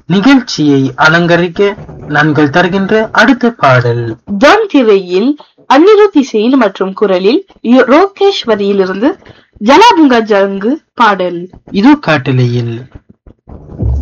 நிகழ்ச்சியை அலங்கரிக்க நாங்கள் தருகின்ற அடுத்த பாடல் ஜான் திரையில் அனிருத் இசையில் மற்றும் குரலில் ரோகேஸ்வரியிலிருந்து ஜலாபுங்கா ஜங்கு பாடல். இது காட்டலையில்